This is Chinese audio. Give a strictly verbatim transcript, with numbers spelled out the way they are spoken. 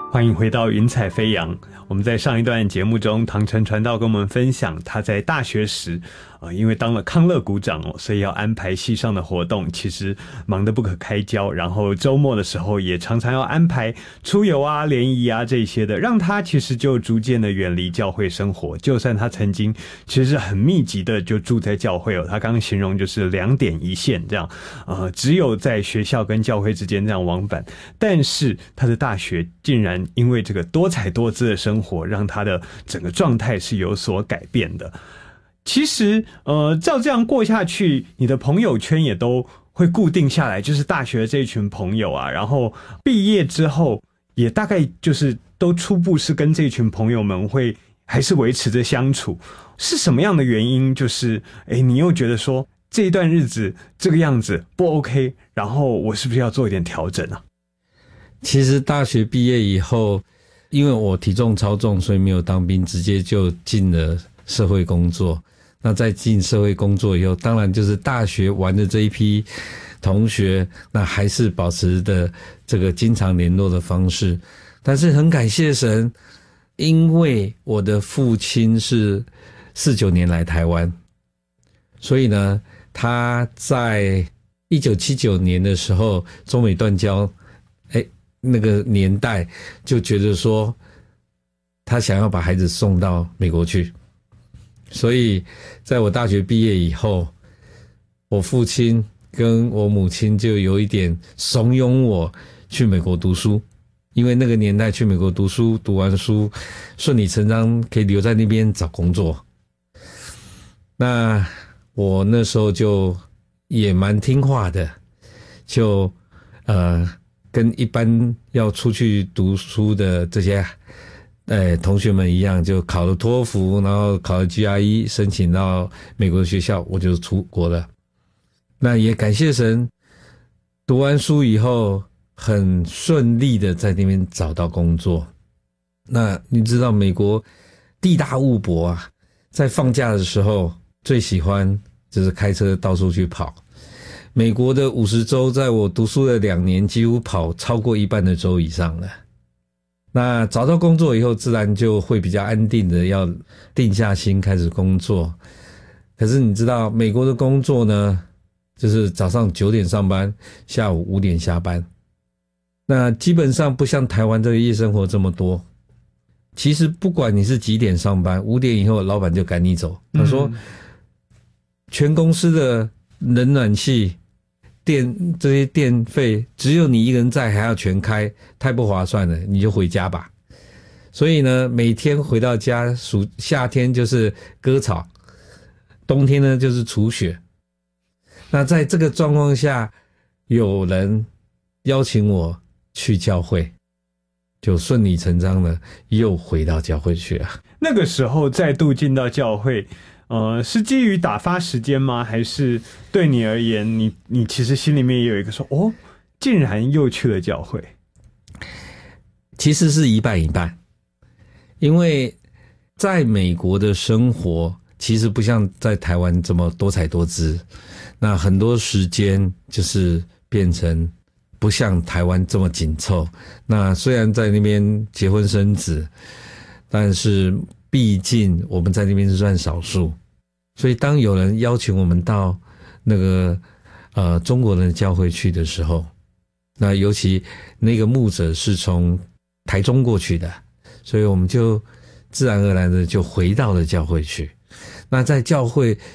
欢迎回到云彩飞扬。我们在上一段节目中，唐晨传道跟我们分享他在大学时呃，因为当了康乐股长哦，所以要安排系上的活动，其实忙得不可开交。然后周末的时候也常常要安排出游啊、联谊啊这些的，让他其实就逐渐的远离教会生活。就算他曾经其实很密集的就住在教会哦，他刚刚形容就是两点一线这样，呃，只有在学校跟教会之间这样往返。但是他的大学竟然因为这个多彩多姿的生活，让他的整个状态是有所改变的。其实呃，照这样过下去，你的朋友圈也都会固定下来，就是大学的这一群朋友啊，然后毕业之后也大概就是都初步是跟这群朋友们会还是维持着相处。是什么样的原因，就是诶你又觉得说这一段日子这个样子不 OK， 然后我是不是要做一点调整啊？ 其实大学毕业以后，因为我体重超重，所以没有当兵，直接就进了社会工作。那在进社会工作以后，当然就是大学玩的这一批同学，那还是保持的这个经常联络的方式。但是很感谢神，因为我的父亲是四九年来台湾，所以呢，他在一九七九年的时候，中美断交，哎，那个年代就觉得说，他想要把孩子送到美国去。所以在我大学毕业以后，我父亲跟我母亲就有一点怂恿我去美国读书，因为那个年代去美国读书，读完书顺理成章可以留在那边找工作。那我那时候就也蛮听话的，就呃跟一般要出去读书的这些哎，同学们一样，就考了托福，然后考了 G R E， 申请到美国的学校，我就出国了。那也感谢神，读完书以后很顺利的在那边找到工作。那你知道美国地大物博啊，在放假的时候最喜欢就是开车到处去跑。美国的五十州，在我读书的两年，几乎跑超过一半的州以上了。那找到工作以后，自然就会比较安定的要定下心开始工作。可是你知道美国的工作呢，就是早上九点上班，下午五点下班。那基本上不像台湾这个夜生活这么多。其实不管你是几点上班，五点以后老板就赶你走。他说，全公司的冷暖气电这些电费只有你一个人在，还要全开，太不划算了，你就回家吧。所以呢，每天回到家，暑夏天就是割草，冬天呢就是除雪。那在这个状况下，有人邀请我去教会，就顺理成章的又回到教会去了。 那个时候再度进到教会，呃，是基于打发时间吗？还是对你而言，你你其实心里面也有一个说，哦，竟然又去了教会？ 其实是一半一半，因为在美国的生活其实不像在台湾这么多彩多姿，那很多时间就是变成不像台湾这么紧凑。那虽然在那边结婚生子，但是毕竟我们在那边是算少数，所以当有人邀请我们到那个呃中国人的教会去的时候，那尤其那个牧者是从台中过去的，所以我们就自然而然的就回到了教会去。那在教会